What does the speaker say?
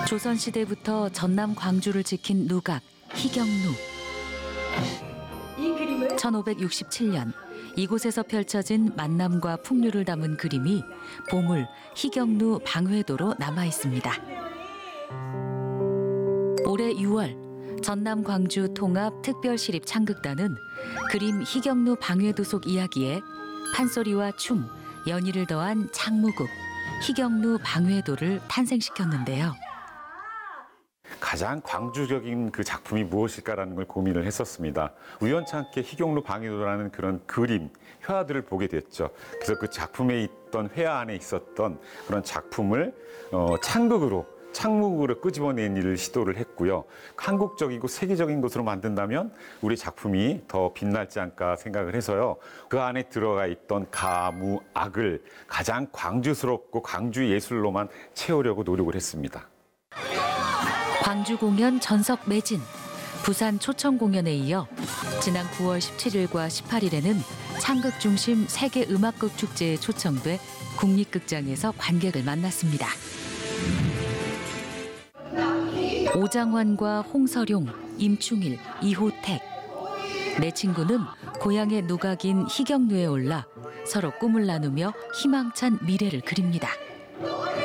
조선시대부터 전남 광주를 지킨 누각 희경루. 이 그림을 1567년 이곳에서 펼쳐진 만남과 풍류를 담은 그림이 보물 희경루 방회도로 남아 있습니다. 올해 6월 전남 광주 통합 특별시립 창극단은 그림 희경루 방회도 속 이야기에 판소리와 춤, 연희를 더한 창무국 희경루 방회도를 탄생시켰는데요. 가장 광주적인 그 작품이 무엇일까라는 걸 고민을 했었습니다. 우연찮게 희경루 방해도라는 그런 그림, 회화들을 보게 됐죠. 그래서 그 작품에 있던 회화 안에 있었던 그런 작품을 창묵으로 끄집어낸 일을 시도를 했고요. 한국적이고 세계적인 것으로 만든다면 우리 작품이 더 빛날지 않을까 생각을 해서요. 그 안에 들어가 있던 가무, 악을 가장 광주스럽고 광주 예술로만 채우려고 노력을 했습니다. 광주 공연 전석 매진, 부산 초청 공연에 이어 지난 9월 17일과 18일에는 창극 중심 세계 음악극 축제에 초청돼 국립극장에서 관객을 만났습니다. 오장환과 홍서룡, 임충일, 이호택. 네 친구는 고향의 누각인 희경루에 올라 서로 꿈을 나누며 희망찬 미래를 그립니다.